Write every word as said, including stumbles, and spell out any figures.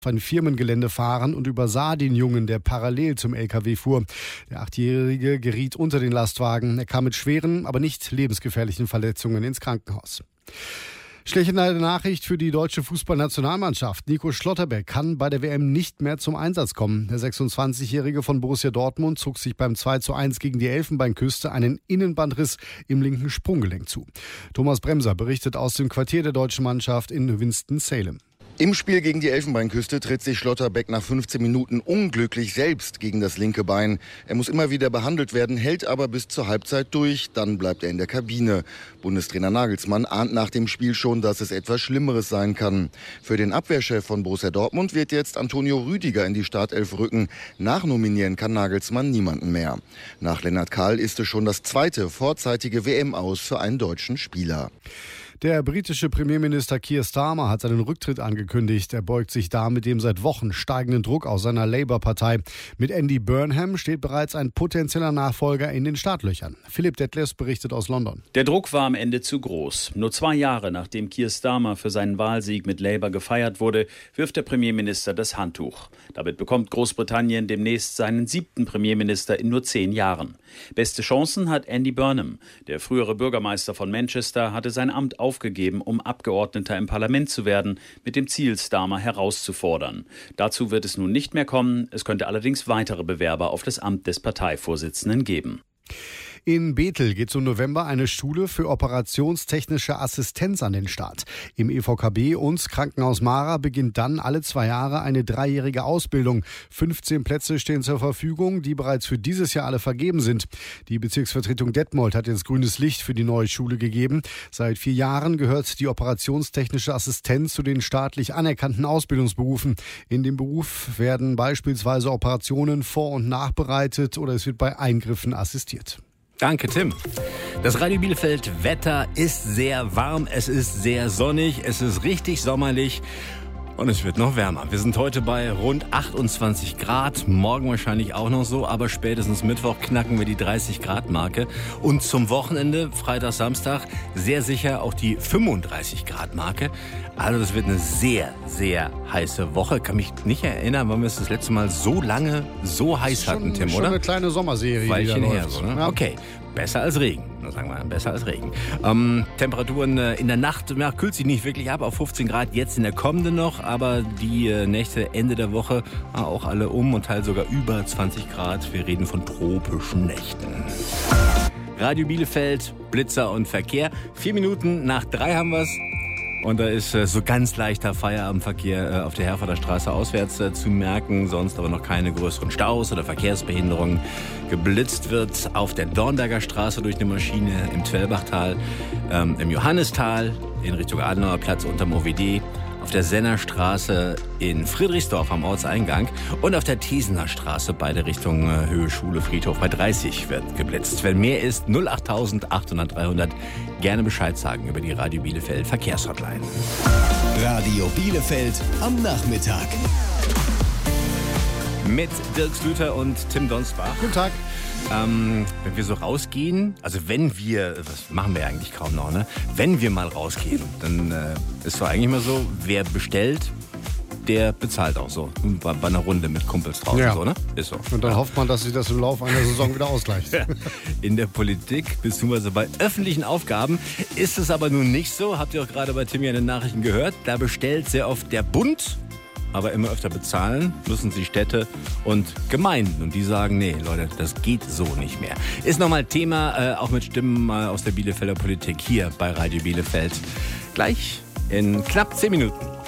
ein Firmengelände fahren und übersah den Jungen, der parallel zum L K W fuhr. Der Achtjährige geriet unter den Lastwagen. Er kam mit schweren, aber nicht lebensgefährlichen Verletzungen ins Krankenhaus. Schlechte Nachricht für die deutsche Fußballnationalmannschaft. Nico Schlotterbeck kann bei der W M nicht mehr zum Einsatz kommen. Der sechsundzwanzigjährige von Borussia Dortmund zog sich beim zwei zu eins gegen die Elfenbeinküste einen Innenbandriss im linken Sprunggelenk zu. Thomas Bremser berichtet aus dem Quartier der deutschen Mannschaft in Winston-Salem. Im Spiel gegen die Elfenbeinküste tritt sich Schlotterbeck nach fünfzehn Minuten unglücklich selbst gegen das linke Bein. Er muss immer wieder behandelt werden, hält aber bis zur Halbzeit durch. Dann bleibt er in der Kabine. Bundestrainer Nagelsmann ahnt nach dem Spiel schon, dass es etwas Schlimmeres sein kann. Für den Abwehrchef von Borussia Dortmund wird jetzt Antonio Rüdiger in die Startelf rücken. Nachnominieren kann Nagelsmann niemanden mehr. Nach Lennart Kahl ist es schon das zweite vorzeitige W M-Aus für einen deutschen Spieler. Der britische Premierminister Keir Starmer hat seinen Rücktritt angekündigt. Er beugt sich damit dem seit Wochen steigenden Druck aus seiner Labour-Partei. Mit Andy Burnham steht bereits ein potenzieller Nachfolger in den Startlöchern. Philipp Detlefs berichtet aus London. Der Druck war am Ende zu groß. Nur zwei Jahre nachdem Keir Starmer für seinen Wahlsieg mit Labour gefeiert wurde, wirft der Premierminister das Handtuch. Damit bekommt Großbritannien demnächst seinen siebten Premierminister in nur zehn Jahren. Beste Chancen hat Andy Burnham. Der frühere Bürgermeister von Manchester hatte sein Amt aufgegeben, um Abgeordneter im Parlament zu werden, mit dem Ziel, Starmer herauszufordern. Dazu wird es nun nicht mehr kommen. Es könnte allerdings weitere Bewerber auf das Amt des Parteivorsitzenden geben. In Bethel geht zum November eine Schule für operationstechnische Assistenz an den Start. Im E V K B und Krankenhaus Mara beginnt dann alle zwei Jahre eine dreijährige Ausbildung. fünfzehn Plätze stehen zur Verfügung, die bereits für dieses Jahr alle vergeben sind. Die Bezirksvertretung Detmold hat jetzt grünes Licht für die neue Schule gegeben. Seit vier Jahren gehört die operationstechnische Assistenz zu den staatlich anerkannten Ausbildungsberufen. In dem Beruf werden beispielsweise Operationen vor- und nachbereitet oder es wird bei Eingriffen assistiert. Danke, Tim. Das Radio Bielefeld Wetter ist sehr warm, es ist sehr sonnig, es ist richtig sommerlich und es wird noch wärmer. Wir sind heute bei rund achtundzwanzig Grad, morgen wahrscheinlich auch noch so, aber spätestens Mittwoch knacken wir die dreißig Grad Marke. Und zum Wochenende, Freitag, Samstag, sehr sicher auch die fünfunddreißig Grad Marke. Also das wird eine sehr, sehr heiße Woche. Kann mich nicht erinnern, wann wir es das letzte Mal so lange so heiß schon, hatten, Tim, schon oder? Schon eine kleine Sommerserie, Weilchen die da her, läuft. so, ne? Ja. Okay. Besser als Regen, sagen wir mal, besser als Regen. Ähm, Temperaturen äh, in der Nacht, ja, kühlt sich nicht wirklich ab auf fünfzehn Grad, jetzt in der kommenden noch, aber die äh, Nächte, Ende der Woche, äh, auch alle um und teils sogar über zwanzig Grad. Wir reden von tropischen Nächten. Radio Bielefeld, Blitzer und Verkehr. Vier Minuten nach drei haben wir's. Und da ist äh, so ganz leichter Feierabendverkehr äh, auf der Herforder Straße auswärts äh, zu merken, sonst aber noch keine größeren Staus oder Verkehrsbehinderungen. Geblitzt wird auf der Dornberger Straße durch eine Maschine im Twellbachtal, ähm, im Johannistal in Richtung Adenauer Platz unterm O W D, auf der Sennerstraße in Friedrichsdorf am Ortseingang und auf der Thiesener Straße beide Richtung äh, Höhe Schule Friedhof bei dreißig wird geblitzt. Wenn mehr ist, null acht achthundert dreihundert, gerne Bescheid sagen über die Radio Bielefeld Verkehrshotline. Radio Bielefeld am Nachmittag. Mit Dirk Slüter und Tim Donsbach. Guten Tag. Ähm, wenn wir so rausgehen, also wenn wir, das machen wir eigentlich kaum noch, ne? Wenn wir mal rausgehen, dann äh, ist so eigentlich mal so, wer bestellt, der bezahlt auch so. Bei, bei einer Runde mit Kumpels draußen, ja. So, ne? Ist so. Und dann hofft man, dass sich das im Laufe einer Saison wieder ausgleicht. In der Politik, beziehungsweise bei öffentlichen Aufgaben, ist es aber nun nicht so. Habt ihr auch gerade bei Tim ja in den Nachrichten gehört. Da bestellt sehr oft der Bund. Aber immer öfter bezahlen müssen sie Städte und Gemeinden. Und die sagen, nee, Leute, das geht so nicht mehr. Ist nochmal Thema, äh, auch mit Stimmen äh, aus der Bielefelder Politik hier bei Radio Bielefeld. Gleich in knapp zehn Minuten.